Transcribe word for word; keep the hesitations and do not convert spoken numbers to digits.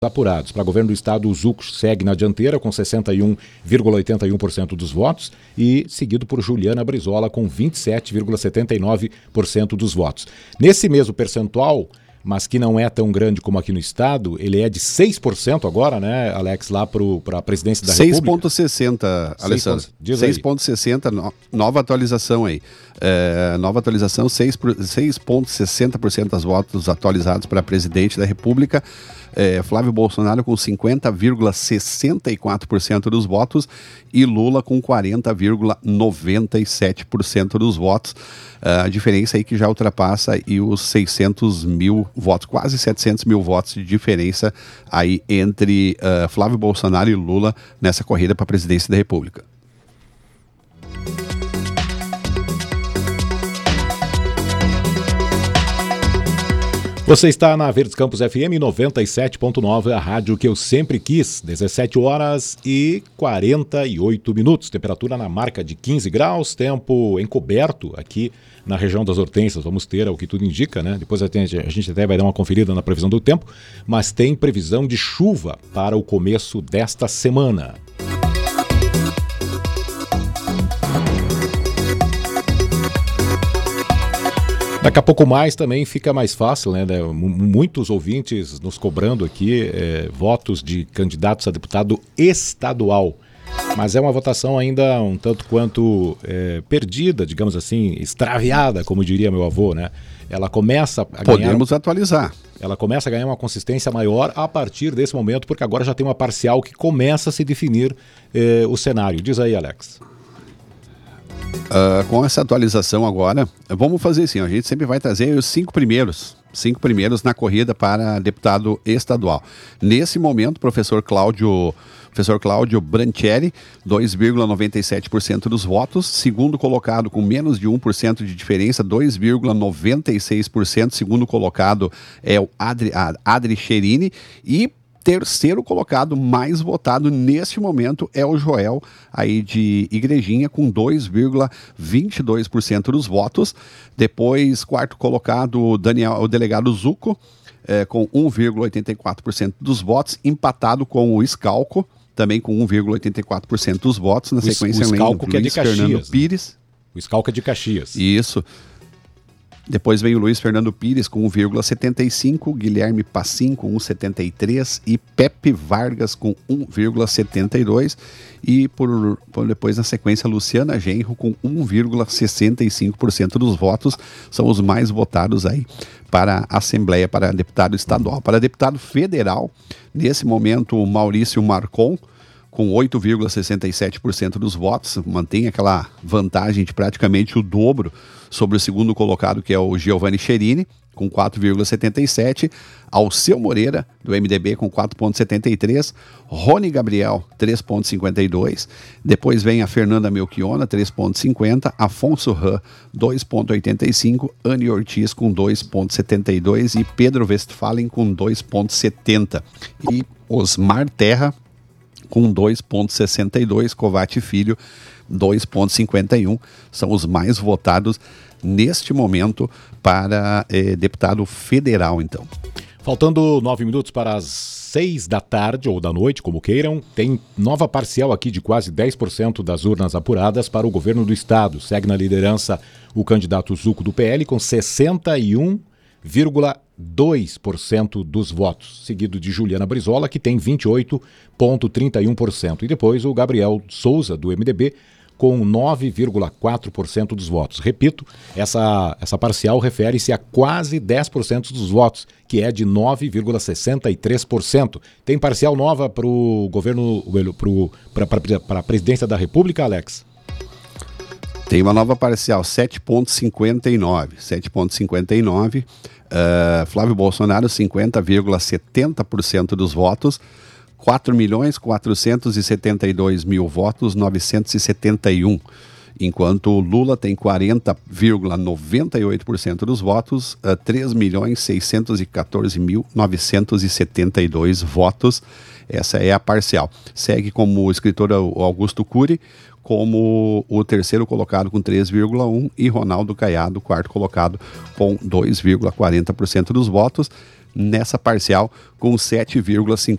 apurados. Para governo do estado, o Zucco segue na dianteira com sessenta e um vírgula oitenta e um por cento dos votos e seguido por Juliana Brizola com vinte e sete vírgula setenta e nove por cento dos votos. Nesse mesmo percentual, mas que não é tão grande como aqui no estado, ele é de seis por cento agora, né, Alex, lá para a presidência da República? seis vírgula sessenta, Alessandro. seis vírgula sessenta, no, nova atualização aí. É, nova atualização, seis vírgula sessenta por cento dos votos atualizados para presidente da República. É, Flávio Bolsonaro com cinquenta vírgula sessenta e quatro por cento dos votos e Lula com quarenta vírgula noventa e sete por cento dos votos. Uh, a diferença aí que já ultrapassa aí os seiscentos mil votos, quase setecentos mil votos de diferença aí entre uh, Flávio Bolsonaro e Lula nessa corrida para a presidência da República. Você está na Verdes Campos F M noventa e sete ponto nove, a rádio que eu sempre quis, dezessete horas e quarenta e oito minutos, temperatura na marca de quinze graus, tempo encoberto aqui na região das Hortênsias, vamos ter, ao que tudo indica, né? Depois a gente até vai dar uma conferida na previsão do tempo, mas tem previsão de chuva para o começo desta semana. Daqui a pouco mais também fica mais fácil, né? Muitos ouvintes nos cobrando aqui é, votos de candidatos a deputado estadual. Mas é uma votação ainda um tanto quanto é, perdida, digamos assim, extraviada, como diria meu avô, né? Ela começa a ganhar... Podemos atualizar. Ela começa a ganhar uma consistência maior a partir desse momento, porque agora já tem uma parcial que começa a se definir é, o cenário. Diz aí, Alex. Uh, com essa atualização agora, vamos fazer assim, a gente sempre vai trazer os cinco primeiros, cinco primeiros na corrida para deputado estadual. Nesse momento, professor Cláudio, professor Cláudio Branchieri, dois vírgula noventa e sete por cento dos votos, segundo colocado com menos de um por cento de diferença, dois vírgula noventa e seis por cento, segundo colocado é o Adri, Adri Cherini, e terceiro colocado mais votado neste momento é o Joel, aí de Igrejinha, com dois vírgula vinte e dois por cento dos votos. Depois, quarto colocado, o, Daniel, o delegado Zucco, é, com um vírgula oitenta e quatro por cento dos votos, empatado com o Scalco, também com um vírgula oitenta e quatro por cento dos votos. Na o, sequência, o Scalco que é de Caxias, Fernando Pires. Né? O Scalco é de Caxias. Isso. Depois vem o Luiz Fernando Pires com um vírgula setenta e cinco, Guilherme Passim com um vírgula setenta e três e Pepe Vargas com um vírgula setenta e dois e por, por depois na sequência Luciana Genro com um vírgula sessenta e cinco por cento dos votos, são os mais votados aí para a Assembleia, para deputado estadual. Para deputado federal, nesse momento o Maurício Marcon com oito vírgula sessenta e sete por cento dos votos, mantém aquela vantagem de praticamente o dobro sobre o segundo colocado, que é o Giovanni Cherini, com quatro vírgula setenta e sete, Alceu Moreira, do M D B, com quatro vírgula setenta e três, Rony Gabriel, três vírgula cinquenta e dois, depois vem a Fernanda Melchiona, três vírgula cinquenta, Afonso Ram, dois vírgula oitenta e cinco, Anny Ortiz, com dois vírgula setenta e dois e Pedro Westphalen, com dois vírgula setenta. E Osmar Terra, com dois vírgula sessenta e dois, Covatti Filho, dois vírgula cinquenta e um, são os mais votados neste momento para eh, deputado federal, então. Faltando nove minutos para as seis da tarde ou da noite, como queiram, tem nova parcial aqui de quase dez por cento das urnas apuradas para o governo do estado. Segue na liderança o candidato Zucco do P L com sessenta e um vírgula dois por cento dos votos, seguido de Juliana Brizola, que tem vinte e oito vírgula trinta e um por cento, e depois o Gabriel Souza, do M D B, com nove vírgula quatro por cento dos votos. Repito, essa, essa parcial refere-se a quase dez por cento dos votos, que é de nove vírgula sessenta e três por cento. Tem parcial nova para o governo, para a presidência da República, Alex? Tem uma nova parcial, sete vírgula cinquenta e nove. sete vírgula cinquenta e nove. Uh, Flávio Bolsonaro, cinquenta vírgula setenta por cento dos votos. quatro milhões quatrocentos e setenta e dois mil votos, novecentos e setenta e um. Enquanto Lula tem quarenta vírgula noventa e oito por cento dos votos, uh, três milhões seiscentos e quatorze mil novecentos e setenta e dois votos. Essa é a parcial. Segue como escritor o Augusto Cury, como o terceiro colocado com três vírgula um e Ronaldo Caiado, quarto colocado com dois vírgula quarenta por cento dos votos. nessa parcial com sete vírgula cinquenta